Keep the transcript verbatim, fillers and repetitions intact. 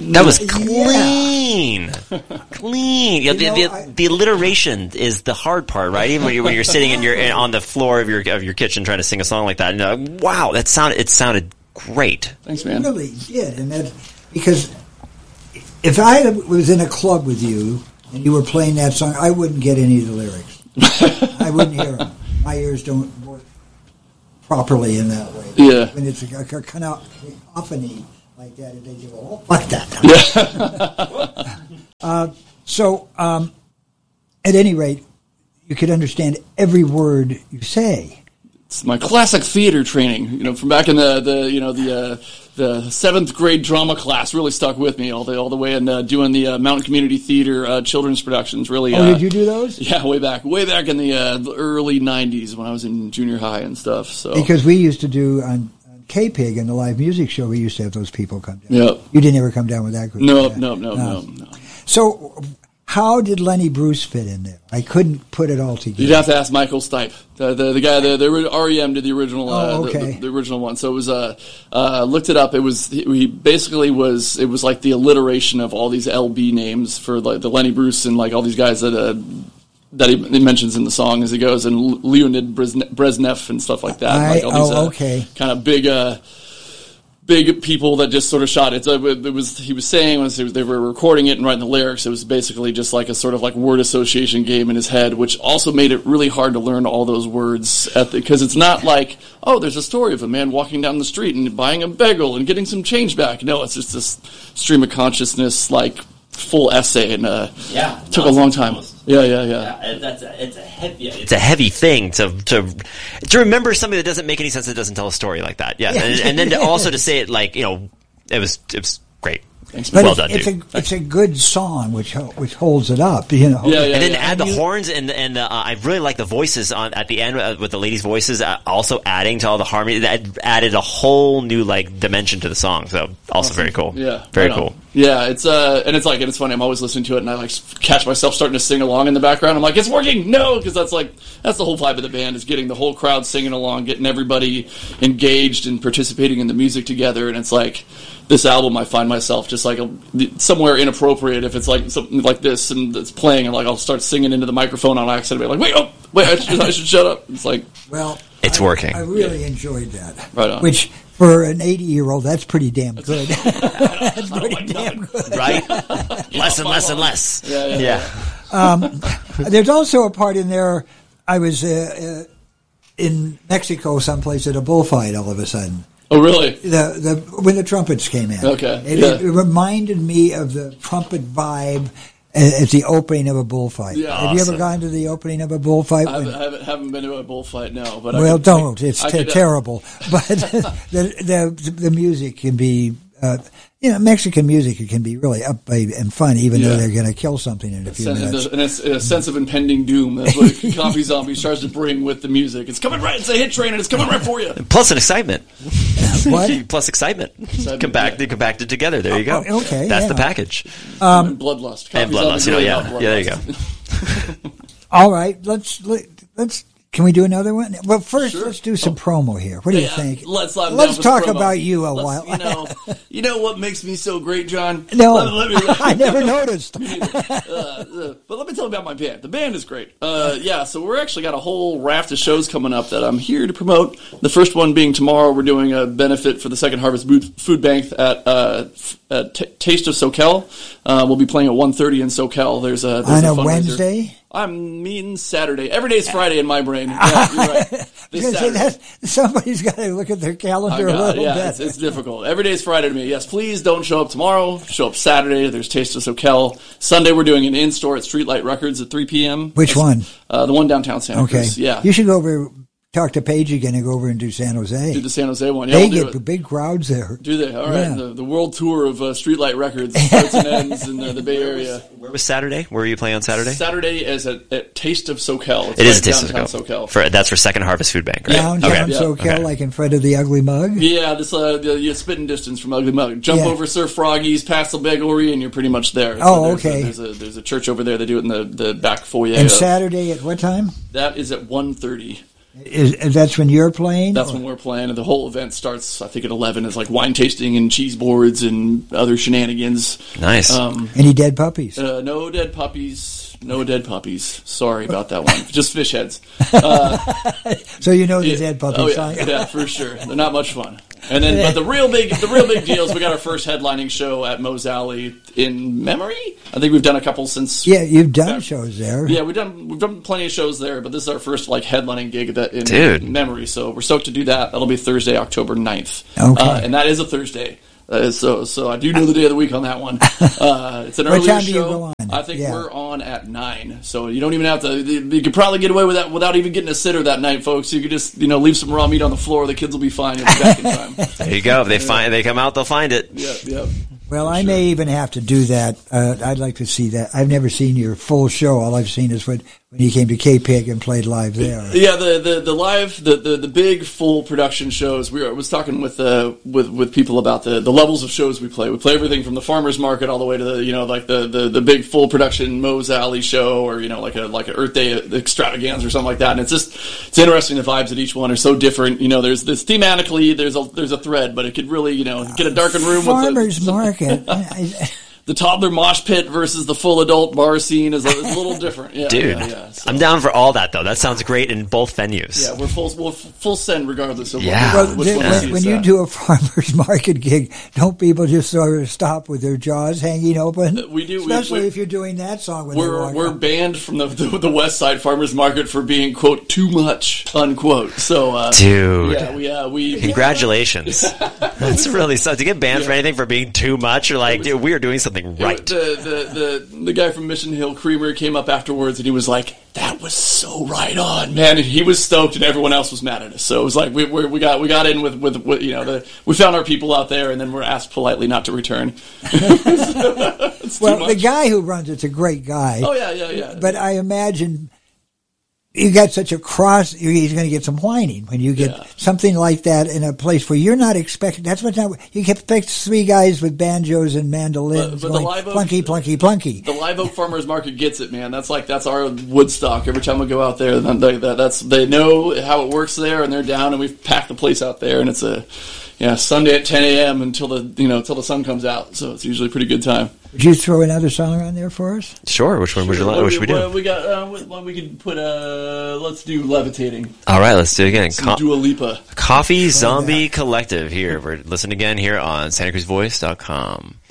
That was clean, yeah. clean. Yeah, the, know, the, I, the alliteration is the hard part, right? Even when you're, when you're sitting in your on the floor of your of your kitchen trying to sing a song like that, and you're like, wow, that sounded it sounded great. Thanks, man. It really did, and that because if I was in a club with you and you were playing that song, I wouldn't get any of the lyrics. I wouldn't hear them. My ears don't work properly in that way. Yeah. When it's a, a cacophony like that, they go, oh, fuck that. Yeah. uh, so, um, at any rate, you could understand every word you say. It's my classic theater training, you know, from back in the, the you know the uh, the seventh grade drama class. Really stuck with me all the all the way, and uh, doing the uh, Mountain Community Theater uh, children's productions. Really, oh, uh, did you do those? Yeah, way back, way back in the, uh, the early nineties when I was in junior high and stuff. So because we used to do on, on K-Pig in the live music show, we used to have those people come down. Yep. You didn't ever come down with that group. No, no, no, no, no. So. How did Lenny Bruce fit in there? I couldn't put it all together. You'd have to ask Michael Stipe, the the, the guy, the, the R E M did the original, uh, oh, okay. the, the, the original one. So it was, uh, uh, looked it up. It was he basically was it was like the alliteration of all these L B names for like the Lenny Bruce and like all these guys that uh, that he, he mentions in the song as he goes, and Leonid Brezhnev and stuff like that. I, like all these, oh, uh, okay. Kind of big. Uh, Big people that just sort of shot it. It was he was saying was they were recording it and writing the lyrics. It was basically just like a sort of like word association game in his head, which also made it really hard to learn all those words at the, because it's not like, oh, there's a story of a man walking down the street and buying a bagel and getting some change back. No, it's just this stream of consciousness like full essay, and uh, yeah, it took a long time. Yeah, yeah, yeah. yeah that's a, it's a heavy, it's a heavy thing to to to remember something that doesn't make any sense that doesn't tell a story like that. Yeah, and, and then to also to say it like you know, it was it was great. Thanks, but well it's, done, it's dude. a it's a good song which which holds it up, you know. Yeah, yeah, and then yeah. add and the you, horns and and uh, I really like the voices on at the end uh, with the ladies' voices uh, also adding to all the harmony. That added a whole new like dimension to the song. So also awesome. very cool. Yeah, very right cool. Yeah, it's uh, and it's like, and it's funny. I'm always listening to it, and I like catch myself starting to sing along in the background. I'm like, it's working, no, because that's like that's the whole vibe of the band is getting the whole crowd singing along, getting everybody engaged and participating in the music together. And it's like this album, I find myself just like a, somewhere inappropriate if it's like something like this and it's playing, and like I'll start singing into the microphone on accident, and be like, wait, oh, wait, I should, I should shut up. It's like, well, it's I, working. I really yeah. enjoyed that. Right on. Which. For an eighty-year-old, that's pretty damn good. That's pretty damn good. Right? Less and less and less. Yeah, yeah. yeah. Um, there's also a part in there, I was uh, uh, in Mexico someplace at a bullfight all of a sudden. Oh, really? The the When the trumpets came in. Okay. It, yeah. it reminded me of the trumpet vibe at the opening of a bullfight. Yeah, Have awesome. you ever gone to the opening of a bullfight? I haven't, haven't, haven't been to a bullfight, no. But well, I could, don't. I, it's I t- could, uh, terrible. But the, the the music can be, uh, you know, Mexican music can be really upbeat and fun, even Yeah. though they're going to kill something in a few sen- minutes. And it's a sense of impending doom. That's what Coffee Zombie tries to bring with the music. It's coming right. It's a hit train, and it's coming right for you. Plus an excitement. What? Plus excitement. Excitement, Compact, yeah. They compacted together. There you go. Oh, okay, That's yeah. the package. Um, and bloodlust. And Coffee bloodlust. Zombie You know, really yeah. about Yeah, there you bloodlust. go. all right, let's let's. Can we do another one? Well, first, Sure. let's do some oh. promo here. What do you Yeah, think? Let's let let's talk promo. about you a Let's, while. You know, you know what makes me so great, John? No, Let- let me- I never noticed. uh, uh, but let me tell you about my band. The band is great. Uh, yeah, so we're actually got a whole raft of shows coming up that I'm here to promote. The first one being tomorrow. We're doing a benefit for the Second Harvest Food Bank at, uh, at T- Taste of SoCal. Uh, we'll be playing at one thirty in SoCal. There's a there's On a, a fundraiser. Wednesday? I'm meeting Saturday. Every day's Friday in my brain. Yeah, you're right. This Because Saturday. that's- somebody's got to look at their Oh, calendar a God, little yeah, bit. it's, it's difficult. Every day's Friday to me. Yes, please don't show up tomorrow. Show up Saturday. There's Taste of SoCal. Sunday we're doing an in-store at Streetlight Records at three p.m. Which That's, one? Uh, the one downtown Santa Okay. Cruz. Yeah. You should go over, talk to Paige again and go over and do San Jose. Do the San Jose one. Yeah, they we'll do get it. big crowds there. Do they? All right. Yeah. The, the world tour of uh, Streetlight Records starts and ends in the, the Bay Area. Where was Saturday? Where were you playing on Saturday? Saturday is at, at Taste of SoCal. It's It is right a Taste of downtown SoCal. SoCal. For, that's for Second Harvest Food Bank, right? Downtown Okay. Yeah. SoCal, Okay. like in front of the Ugly Mug. Yeah, this uh, the, you spitting distance from Ugly Mug. Jump Yeah. over Sir Froggy's, past the Bagelry, and you're pretty much there. Oh, there's okay. A, there's a there's a church over there. They do it in the, the back foyer. And of- Saturday at what time? That is at one thirty. Is, is that's when you're playing? That's or? when we're playing, and the whole event starts, I think, at eleven. It's like wine tasting and cheese boards and other shenanigans. Nice. Um, Any dead puppies? uh, no dead puppies. No dead puppies. Sorry about that one. Just fish heads. Uh, So you know the yeah, dead puppies. oh yeah, huh? yeah, for sure. They're not much fun. And then, but the real big, the real big deal is we got our first headlining show at Moe's Alley in memory. I think we've done a couple since. Yeah, you've done Yeah. shows there. Yeah, we've done we've done plenty of shows there, but this is our first like headlining gig that in Dude. memory. So we're stoked to do that. That'll be Thursday, October ninth. Okay. Uh, and that is a Thursday. Uh, so so I do know the day of the week on that one. Uh, it's an What earlier time do you show. go on? I think Yeah. we're on at nine. So you don't even have to. You could probably get away with that without even getting a sitter that night, folks. You could just you know leave some raw meat on the floor. The kids will be fine. You'll be back in time. There you go. If they find, they come out, they'll find it. Yeah, yeah. Well, For I sure. may even have to do that. Uh, I'd like to see that. I've never seen your full show. All I've seen is when, when you came to K-Pig and played live there. Yeah, the, the, the live the, the, the big full production shows. We were, I was talking with uh, with with people about the, the levels of shows we play. We play everything from the farmers market all the way to the you know like the, the, the big full production Moe's Alley show, or you know like a like an Earth Day extravaganza or something like that. And it's just it's interesting. The vibes at each one are so different. You know, there's this thematically there's a there's a thread, but it could really you know get a darkened room Farmers with the, market. I- the toddler mosh pit versus the full adult bar scene is a, is a little different. Yeah, Dude, yeah, yeah. So- I'm down for all that, though. That sounds great in both venues. Yeah, we're full we're full send regardless of Yeah. what, Well, which then one we when, see when us you at. do a farmer's market gig, don't people just sort of stop with their jaws hanging open? Uh, we do, we- Especially we- if you're doing that song when they We're walk we're up. banned from the, the the West Side Farmers Market for being quote too much unquote. So uh, Dude. yeah, we uh, we Congratulations. That's really so. To get banned for Yeah. anything for being too much, you're like, dude, we are doing something right. The, the the the guy from Mission Hill Creamery came up afterwards and he was like, "That was so right on, man." And he was stoked, and everyone else was mad at us. So it was like we we, we got we got in with, with with you know the we found our people out there, and then we're asked politely not to return. It's too Well, the much. guy who runs it's a great guy. Oh yeah, yeah, yeah. But I imagine you got such a cross. He's going to get some whining when you get Yeah. something like that in a place where you're not expecting. That's what not, you expect three guys with banjos and mandolins But- but the going live oak- plunky, plunky, plunky. The Live Oak Farmers Market gets it, man. That's like that's our Woodstock. Every time we go out there, then they, that, that's they know how it works there, and they're down, and we've packed the place out there, and it's a yeah Sunday at ten a.m. until the you know until the sun comes out. So it's usually a pretty good time. Would you throw another song on there for us? Sure. Which one would you like? What What should we do? what we got. Uh, what, what we could put. Uh, let's do Levitating. All right, let's do it again. Some Co- Dua Lipa. Coffee Zombie Collective here. We're listening again here on Santa Cruz Voice dot com.